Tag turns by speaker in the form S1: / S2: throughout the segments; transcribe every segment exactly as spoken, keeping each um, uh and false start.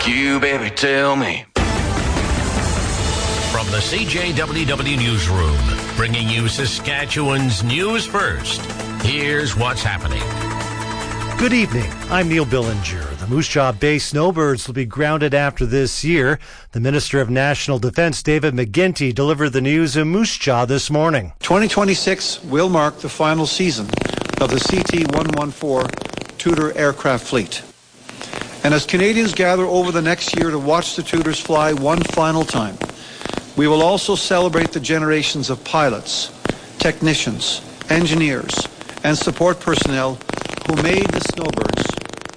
S1: you, baby, tell me.
S2: From the C J W W Newsroom, bringing you Saskatchewan's news first. Here's what's happening.
S3: Good evening. I'm Neil Billinger. The Moose Jaw-based snowbirds will be grounded after this year. The Minister of National Defence, David McGuinty, delivered the news in Moose Jaw this morning.
S4: twenty twenty-six will mark the final season of the C T one fourteen Tudor aircraft fleet. And as Canadians gather over the next year to watch the Tudors fly one final time, we will also celebrate the generations of pilots, technicians, engineers, and support personnel who made the Snowbirds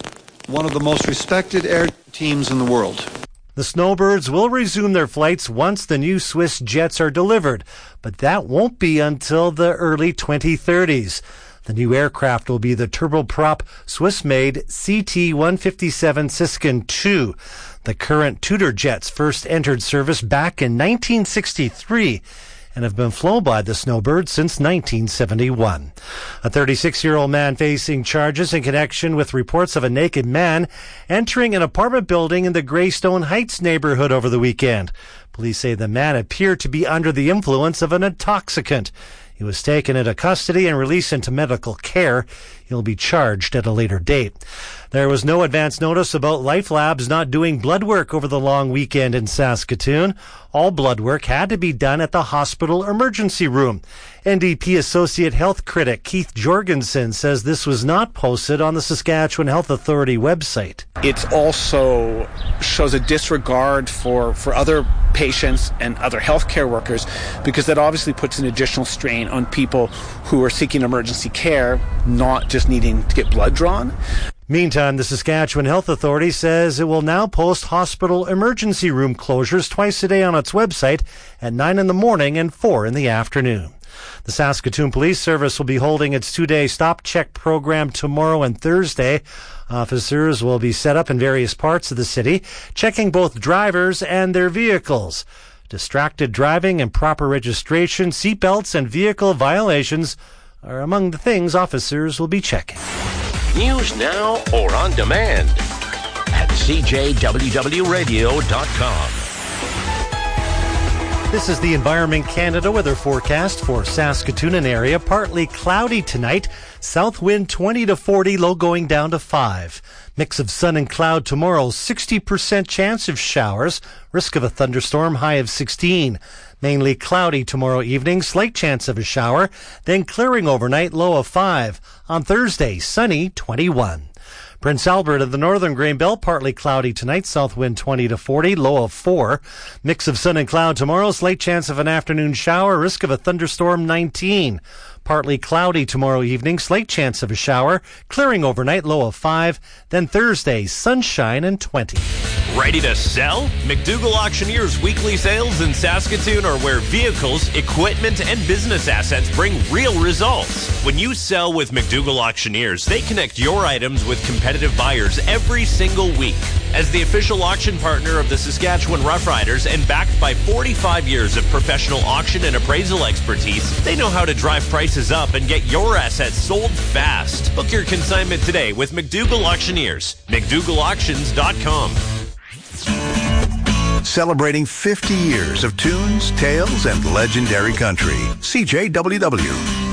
S4: one of the most respected air teams in the world.
S3: The Snowbirds will resume their flights once the new Swiss jets are delivered, but that won't be until the early twenty thirties. The new aircraft will be the turboprop Swiss-made C T one fifty-seven Siskin two. The current Tudor jets first entered service back in nineteen sixty-three and have been flown by the Snowbird since nineteen seventy-one. A thirty-six-year-old man facing charges in connection with reports of a naked man entering an apartment building in the Greystone Heights neighborhood over the weekend. Police say the man appeared to be under the influence of an intoxicant. He was taken into custody and released into medical care. He'll be charged at a later date. There was no advance notice about Life Labs not doing blood work over the long weekend in Saskatoon. All blood work had to be done at the hospital emergency room. N D P Associate Health Critic Keith Jorgensen says this was not posted on the Saskatchewan Health Authority website.
S5: It also shows a disregard for, for other patients and other healthcare workers, because that obviously puts an additional strain on people who are seeking emergency care, not just needing to get blood drawn.
S3: Meantime, the Saskatchewan Health Authority says it will now post hospital emergency room closures twice a day on its website at nine in the morning and four in the afternoon. The Saskatoon Police Service will be holding its two-day stop-check program tomorrow and Thursday. Officers will be set up in various parts of the city, checking both drivers and their vehicles. Distracted driving, improper registration, seatbelts, and vehicle violations are among the things officers will be checking.
S2: News now or on demand at C J W W radio dot com.
S3: This is the Environment Canada weather forecast for Saskatoon and area. Partly cloudy tonight. South wind twenty to forty, low going down to five. Mix of sun and cloud tomorrow. sixty percent chance of showers. Risk of a thunderstorm, high of sixteen. Mainly cloudy tomorrow evening. Slight chance of a shower. Then clearing overnight, low of five. On Thursday, sunny, twenty-one. Prince Albert of the Northern Grain Belt, partly cloudy tonight, south wind twenty to forty, low of four. Mix of sun and cloud tomorrow, slight chance of an afternoon shower, risk of a thunderstorm, nineteen. Partly cloudy tomorrow evening, slight chance of a shower, clearing overnight, low of five. Then Thursday, sunshine and twenty.
S6: Ready to sell? McDougall Auctioneers weekly sales in Saskatoon are where vehicles, equipment, and business assets bring real results. When you sell with McDougall Auctioneers, they connect your items with competitive buyers every single week. As the official auction partner of the Saskatchewan Roughriders and backed by forty-five years of professional auction and appraisal expertise, they know how to drive prices up and get your assets sold fast. Book your consignment today with McDougall Auctioneers. McDougall Auctions dot com.
S7: Celebrating fifty years of tunes, tales, and legendary country. C J W W.